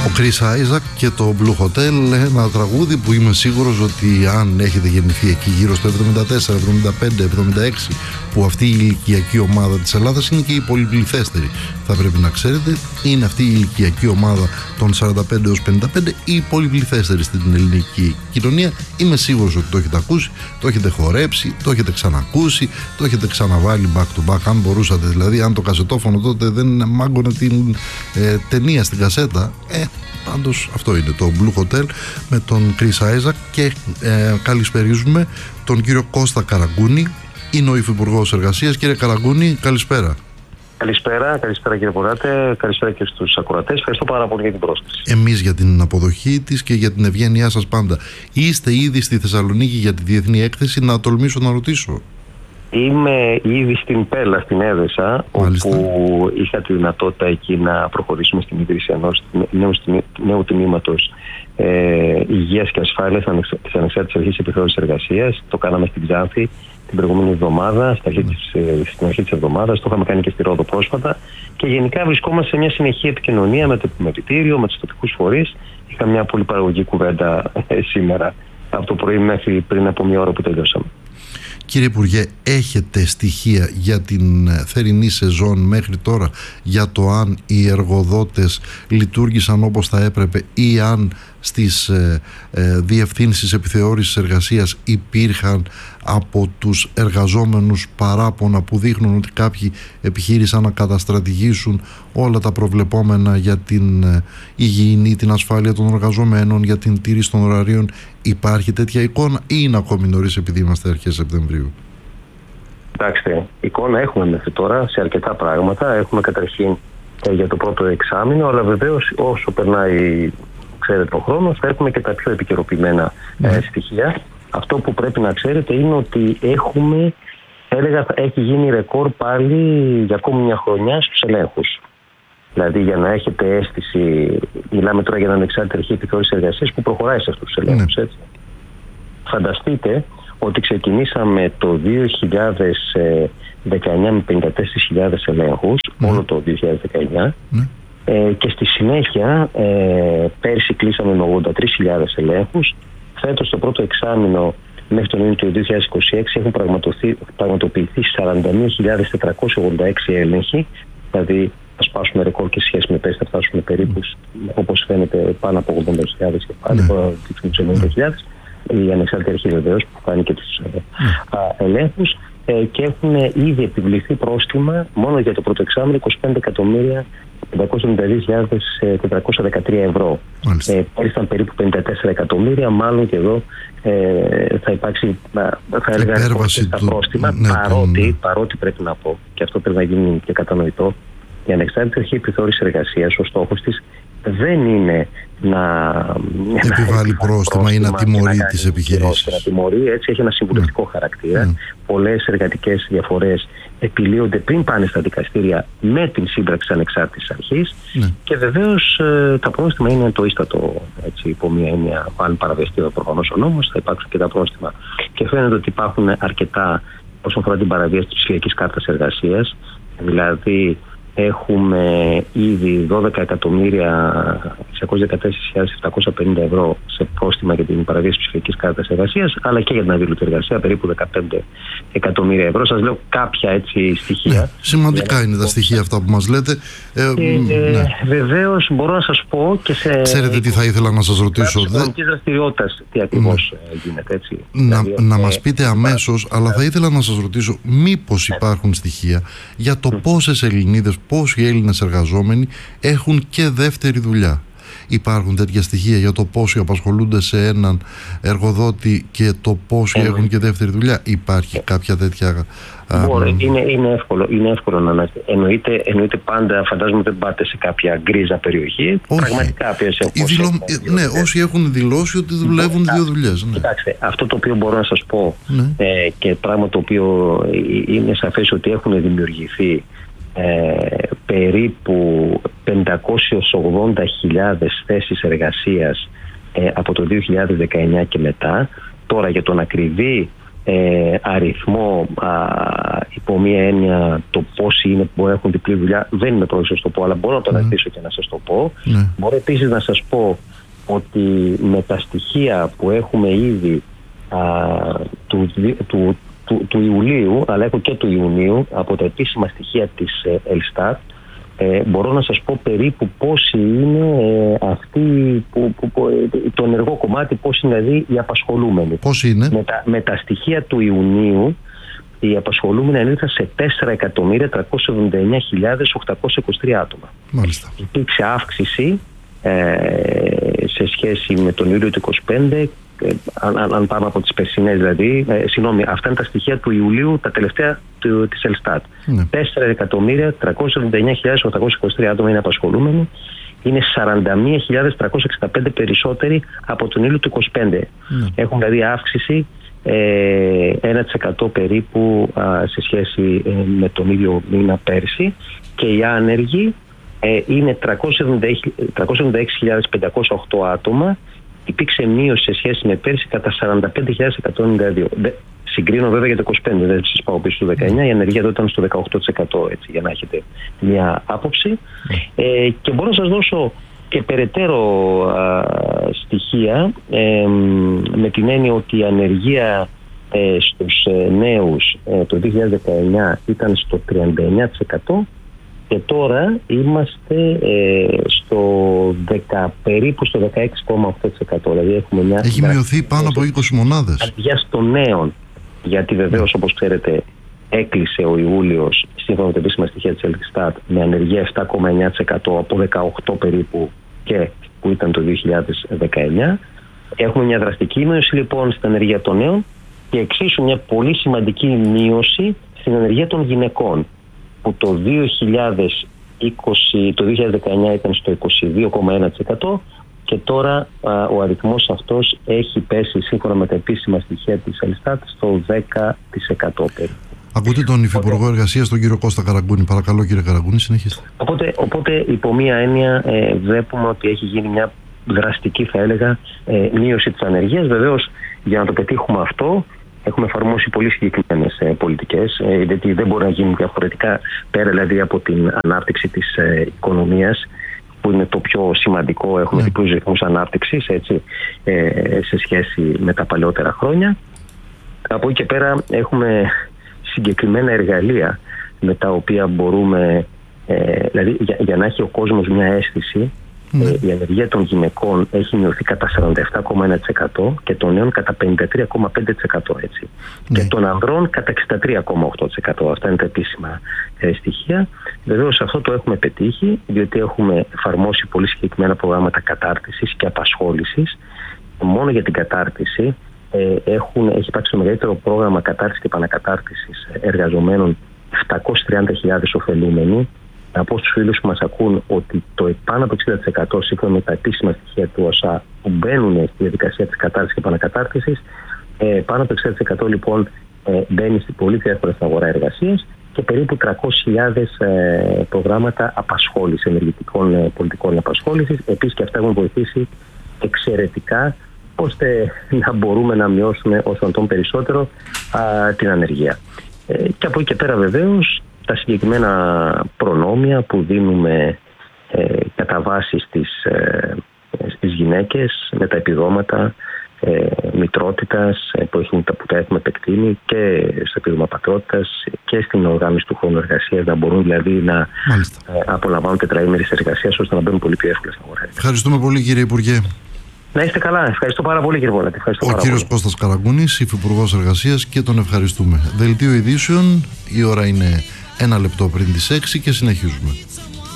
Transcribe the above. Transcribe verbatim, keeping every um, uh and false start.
Ο Chris Isaak και το Blue Hotel, ένα τραγούδι που είμαι σίγουρος ότι αν έχετε γεννηθεί εκεί γύρω στο εβδομήντα τέσσερα, εβδομήντα πέντε, εβδομήντα έξι, που αυτή η ηλικιακή ομάδα της Ελλάδας είναι και η πολυπληθέστερη, θα πρέπει να ξέρετε, είναι αυτή η ηλικιακή ομάδα των σαράντα πέντε έως πενήντα πέντε η πολυπληθέστερη στην ελληνική κοινωνία. Είμαι σίγουρος ότι το έχετε ακούσει, το έχετε χορέψει, το έχετε ξανακούσει, το έχετε ξαναβάλει back to back, αν μπορούσατε δηλαδή, αν το κασετόφωνο τότε δεν μάγκωνε την ε, ταινία στην κασέτα. Ε, πάντως αυτό είναι το Blue Hotel με τον Chris Isaak και ε, καλησπερίζουμε τον κύριο Κώστα Καραγκούνη, είναι ο Υφυπουργός Εργασίας. Κύριε Καραγκούνη, καλησπέρα. Καλησπέρα, καλησπέρα κύριε Πορράτε, καλησπέρα και στους ακροατές. Ευχαριστώ πάρα πολύ για την πρόσκληση. Εμείς για την αποδοχή της και για την ευγένειά σας πάντα. Είστε ήδη στη Θεσσαλονίκη για τη διεθνή έκθεση, να τολμήσω να ρωτήσω? Είμαι ήδη στην Πέλα, στην Έδεσα, Μάλιστα. όπου είχα τη δυνατότητα εκεί να προχωρήσουμε στην ίδρυση ενός νέου, νέου τμήματος ε, υγείας και ασφάλειας της Ανεξάρτητης Αρχής Επιθεώρησης Εργασίας. Το κάναμε στην Ξάνθη την προηγούμενη εβδομάδα, στην αρχή, της, στην αρχή της εβδομάδας, το είχαμε κάνει και στη Ρόδο πρόσφατα και γενικά βρισκόμαστε σε μια συνεχή επικοινωνία με το Επιμελητήριο, με τους τοπικούς φορείς. Είχα μια πολύ παραγωγική κουβέντα ε, σήμερα από το πρωί μέχρι πριν από μια ώρα που τελειώσαμε. Κύριε Υπουργέ, έχετε στοιχεία για την θερινή σεζόν μέχρι τώρα, για το αν οι εργοδότες λειτουργήσαν όπως θα έπρεπε ή αν στις ε, ε, διευθύνσεις επιθεώρησης εργασίας υπήρχαν από τους εργαζόμενους παράπονα που δείχνουν ότι κάποιοι επιχείρησαν να καταστρατηγήσουν όλα τα προβλεπόμενα για την ε, υγιεινή, την ασφάλεια των εργαζομένων, για την τήρηση των ωραρίων? Υπάρχει τέτοια εικόνα ή είναι ακόμη νωρίς επειδή είμαστε αρχές Σεπτεμβρίου? Κοιτάξτε, εικόνα έχουμε μέχρι τώρα σε αρκετά πράγματα. Έχουμε καταρχήν ε, για το πρώτο εξάμηνο, αλλά βεβαίως όσο περνάει, ξέρετε, ο χρόνος, θα έχουμε και τα πιο επικαιροποιημένα ε, στοιχεία. Αυτό που πρέπει να ξέρετε είναι ότι έχουμε, έλεγα, έχει γίνει ρεκόρ πάλι για ακόμη μια χρονιά στους ελέγχους. Δηλαδή, για να έχετε αίσθηση, μιλάμε τώρα για μια ανεξάρτητη αρχή επιθεώρησης εργασίας που προχωράει σε αυτούς τους ελέγχους. Έτσι. Φανταστείτε ότι ξεκινήσαμε το δύο χιλιάδες δεκαεννιά με πενήντα τέσσερις χιλιάδες ελέγχους, mm. όλο το δύο χιλιάδες δεκαεννιά, mm. ε, και στη συνέχεια ε, πέρσι κλείσαμε με ογδόντα τρεις χιλιάδες ελέγχους. Φέτος το πρώτο εξάμηνο μέχρι τον Ιούνιο του δύο χιλιάδες είκοσι έξι έχουν πραγματοποιηθεί σαράντα μία χιλιάδες τετρακόσιοι ογδόντα έξι έλεγχοι, δηλαδή θα σπάσουμε ρεκόρ και σχέση με πέρσι θα φτάσουμε περίπου, mm. όπως φαίνεται, πάνω από ογδόντα χιλιάδες και πάλι, θα δείξουμε τους ενενήντα χιλιάδες. Η ανεξάρτητη αρχή βεβαίως που κάνει και τους mm. ελέγχους, ε, και έχουν ήδη επιβληθεί πρόστιμα μόνο για το πρώτο εξάμηνο είκοσι πέντε εκατομμύρια πεντακόσιες εβδομήντα δύο χιλιάδες τετρακόσια δεκατρία ευρώ. Ε, ήταν περίπου πενήντα τέσσερα εκατομμύρια, μάλλον και εδώ ε, θα υπάρξει, θα έλεγα, στα του... πρόστιμα, ναι, παρότι, ναι. παρότι πρέπει να πω, και αυτό πρέπει να γίνει και κατανοητό, η Ανεξάρτητη Αρχή Επιθεώρησης Εργασίας, ο στόχος της δεν είναι να επιβάλλει πρόστιμα ή να τιμωρεί τις επιχειρήσεις. Να τιμωρεί, έτσι, έχει ένα συμβουλευτικό mm. χαρακτήρα. Mm. Πολλές εργατικές διαφορές επιλύονται πριν πάνε στα δικαστήρια με την σύμπραξη της Ανεξάρτητης Αρχής mm. και βεβαίως ε, τα πρόστιμα είναι το ίστατο, έτσι, υπό μια έννοια, αν παραβιαστεί προφανώς ο νόμος, θα υπάρξουν και τα πρόστιμα. Και φαίνεται ότι υπάρχουν αρκετά όσον αφορά την παραβίαση της ψηφιακής κάρτας εργασίας, δηλαδή έχουμε ήδη δώδεκα εκατομμύρια εξακόσιες δεκατέσσερις χιλιάδες επτακόσια πενήντα ευρώ σε πρόστιμα για την παραβίαση ψηφιακής κάρτας εργασίας, αλλά και για την αδήλωτη εργασία περίπου δεκαπέντε εκατομμύρια ευρώ. Σας λέω κάποια, έτσι, στοιχεία. Ναι, σημαντικά είναι, είναι τα στοιχεία αυτά που μας λέτε. Ε, και, ναι. Βεβαίως μπορώ να σας πω και σε... Ξέρετε τι θα ήθελα να σας ρωτήσω? Οικονομικής δραστηριότητας τι ακριβώς ναι. γίνεται, έτσι. Να, δηλαδή, να ε, μας πείτε αμέσως, ε, αλλά ε, θα ήθελα να σας ρωτήσω μήπως ε, υπάρχουν στοιχεία για το πόσες Ελληνίδες, πόσοι Έλληνες εργαζόμενοι έχουν και δεύτερη δουλειά? Υπάρχουν τέτοια στοιχεία για το πόσοι απασχολούνται σε έναν εργοδότη και το πόσοι ε, έχουν και δεύτερη δουλειά? Υπάρχει ε, κάποια τέτοια... Μπορεί, α, είναι, είναι, εύκολο, είναι εύκολο να αναστεί. Εννοείται, εννοείται πάντα, φαντάζομαι δεν πάτε σε κάποια γκρίζα περιοχή. Όχι. Πραγματικά έχουν δηλω... Ναι, όσοι έχουν δηλώσει ότι δουλεύουν δύο δουλειές. Ναι. Κοιτάξτε, αυτό το οποίο μπορώ να σας πω, ναι. ε, και πράγμα το οποίο είναι σαφές ότι έχουν δημιουργηθεί Ε, περίπου πεντακόσιες ογδόντα χιλιάδες θέσεις εργασίας ε, από το δύο χιλιάδες δεκαεννιά και μετά. Τώρα για τον ακριβή ε, αριθμό, α, υπό μία έννοια το πόσοι είναι που μπορεί να έχουν διπλή δουλειά, δεν είμαι πρόεδρος να σας το πω, αλλά μπορώ να το αναρτήσω mm. και να σας το πω. Mm. Μπορώ επίσης να σας πω ότι με τα στοιχεία που έχουμε ήδη α, του, του, του, του Ιουλίου, αλλά έχω και του Ιουνίου, από τα επίσημα στοιχεία της Ελστάτ, ε, μπορώ να σας πω περίπου πόσοι είναι ε, αυτοί που, που, που, το ενεργό κομμάτι, πόσοι είναι δηλαδή οι απασχολούμενοι. Πόσοι είναι? Με τα, με τα στοιχεία του Ιουνίου, οι απασχολούμενοι ανήλθαν σε τέσσερα εκατομμύρια τριακόσιες εβδομήντα εννέα χιλιάδες οκτακόσια είκοσι τρία άτομα. Μάλιστα. Υπήρξε αύξηση ε, σε σχέση με τον Ιούλιο του είκοσι πέντε, ε, αν, αν πάμε από τις περσινές δηλαδή, ε, συγγνώμη, αυτά είναι τα στοιχεία του Ιουλίου, τα τελευταία του, της Ελστάτ. Ναι. τέσσερα εκατομμύρια τριακόσιες εβδομήντα εννέα χιλιάδες οκτακόσια είκοσι τρία άτομα είναι απασχολούμενοι. Είναι σαράντα μία χιλιάδες τριακόσια εξήντα πέντε περισσότεροι από τον Ιούλιο του είκοσι πέντε. Ναι. Έχουν δηλαδή αύξηση ε, ένα τοις εκατό περίπου α, σε σχέση ε, με τον ίδιο μήνα πέρσι, και οι άνεργοι ε, είναι τριακόσιες εβδομήντα έξι χιλιάδες πεντακόσια οκτώ άτομα. Υπήρξε μείωση σε σχέση με πέρσι κατά σαράντα πέντε χιλιάδες εκατόν ενενήντα δύο. Συγκρίνω βέβαια για το είκοσι πέντε, δεν σας πάω πίσω στο δεκαεννιά, η ανεργία εδώ ήταν στο δεκαοκτώ τοις εκατό, έτσι, για να έχετε μια άποψη. Ε, και μπορώ να σας δώσω και περαιτέρω α, στοιχεία, ε, με την έννοια ότι η ανεργία ε, στους ε, νέους ε, το δύο χιλιάδες δεκαεννιά ήταν στο τριάντα εννέα τοις εκατό και τώρα είμαστε ε, στο δέκα, περίπου στο δεκαέξι κόμμα οκτώ τοις εκατό. Δηλαδή έχουμε μια έχει μειωθεί πάνω από είκοσι μονάδες. Ανεργία των νέων, γιατί βεβαίως όπως ξέρετε έκλεισε ο Ιούλιος σύμφωνα με τα επίσημα στοιχεία της Ελστάτ με ανεργία επτά κόμμα εννέα τοις εκατό από δεκαοκτώ περίπου και που ήταν το δύο χιλιάδες δεκαεννιά. Έχουμε μια δραστική μείωση λοιπόν στην ανεργία των νέων και εξίσου μια πολύ σημαντική μείωση στην ανεργία των γυναικών, που το δύο χιλιάδες είκοσι, το δύο χιλιάδες δεκαεννιά ήταν στο είκοσι δύο κόμμα ένα τοις εκατό και τώρα α, ο αριθμός αυτός έχει πέσει σύμφωνα με τα επίσημα στοιχεία της Ελστάτ στο δέκα τοις εκατό περίπου. Ακούτε τον Υφυπουργό Εργασίας, τον κύριο Κώστα Καραγκούνη. Παρακαλώ κύριε Καραγκούνη, συνεχίστε. Οπότε, οπότε υπό μία έννοια ε, βλέπουμε ότι έχει γίνει μια δραστική, θα έλεγα, ε, μείωση της ανεργίας. Βεβαίως για να το πετύχουμε αυτό έχουμε εφαρμόσει πολύ συγκεκριμένες ε, πολιτικές, ε, γιατί δεν μπορεί να γίνει διαφορετικά πέρα δηλαδή από την ανάπτυξη της ε, οικονομίας, που είναι το πιο σημαντικό. Έχουμε yeah. διπλούς ρυθμούς ανάπτυξης, έτσι, ε, σε σχέση με τα παλαιότερα χρόνια. Από εκεί και πέρα έχουμε συγκεκριμένα εργαλεία με τα οποία μπορούμε, ε, δηλαδή για, για να έχει ο κόσμος μια αίσθηση, mm. ε, η ανεργία των γυναικών έχει μειωθεί κατά σαράντα επτά κόμμα ένα τοις εκατό και των νέων κατά πενήντα τρία κόμμα πέντε τοις εκατό, έτσι. Mm. Και των ανδρών κατά εξήντα τρία κόμμα οκτώ τοις εκατό. Αυτά είναι τα επίσημα ε, στοιχεία. Βεβαίως αυτό το έχουμε πετύχει, διότι έχουμε εφαρμόσει πολύ συγκεκριμένα προγράμματα κατάρτισης και απασχόλησης. Μόνο για την κατάρτιση Έχουν, έχει υπάρξει το μεγαλύτερο πρόγραμμα κατάρτισης και επανακατάρτισης εργαζομένων, επτακόσιες τριάντα χιλιάδες ωφελούμενοι. Να πω στους φίλους που μας ακούν ότι το πάνω από εξήντα τοις εκατό σύμφωνα με τα επίσημα στοιχεία του ΟΣΑ που μπαίνουν στη διαδικασία της κατάρτισης και επανακατάρτισης, πάνω από εξήντα τοις εκατό λοιπόν μπαίνει στην πολύ εύκολα στην αγορά εργασίας και περίπου τριακόσιες χιλιάδες προγράμματα απασχόλησης, ενεργητικών πολιτικών απασχόλησης. Επίσης και αυτά έχουν βοηθήσει εξαιρετικά ώστε να μπορούμε να μειώσουμε όσο τον περισσότερο α, την ανεργία. Ε, και από εκεί και πέρα βεβαίως τα συγκεκριμένα προνόμια που δίνουμε ε, κατά βάση στις, ε, στις γυναίκες με τα επιδόματα ε, μητρότητας ε, που, έχουν, που τα έχουμε επεκτείνει και στο επίδομα πατρότητας και στην οργάνωση του χρόνου εργασίας, να μπορούν δηλαδή να ε, απολαμβάνουν τετραήμερης εργασίας ώστε να μπαίνουν πολύ πιο εύκολα στην αγορά. Ευχαριστούμε πολύ κύριε Υπουργέ. Να είστε καλά. Ευχαριστώ πάρα πολύ, κύριε Βόλατη. Ο κύριος Κώστας Καραγκούνης, Υφυπουργός Εργασίας, και τον ευχαριστούμε. Δελτίο ειδήσεων, η ώρα είναι ένα λεπτό πριν τις έξι και συνεχίζουμε.